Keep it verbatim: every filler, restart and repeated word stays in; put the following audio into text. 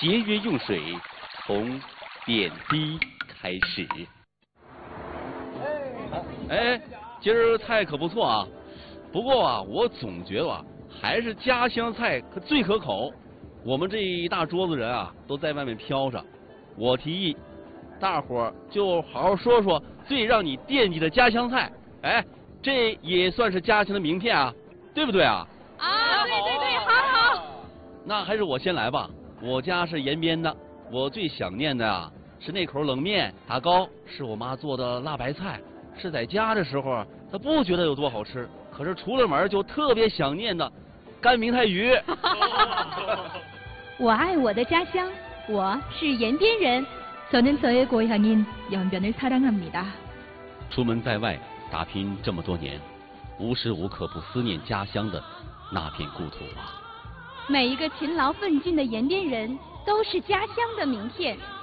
节约用水，从点滴开始。哎，今儿菜可不错啊，不过啊，我总觉得啊，还是家乡菜可最可口。我们这一大桌子人啊，都在外面飘着，我提议，大伙儿就好好说说最让你惦记的家乡菜。哎，这也算是家乡的名片啊，对不对啊？ 啊，对对对，好好。 那还是我先来吧。我家是延边的，我最想念的啊是那口冷面，打糕是我妈做的辣白菜，是在家的时候她不觉得有多好吃，可是出了门就特别想念的干明太鱼。 我爱我的家乡，我是延边人。저는 저의 고향인 연변을 사랑합니다. 出门在外打拼这么多年，无时无刻不思念家乡的那片故土啊。 每一个勤劳奋进的延边人都是家乡的名片。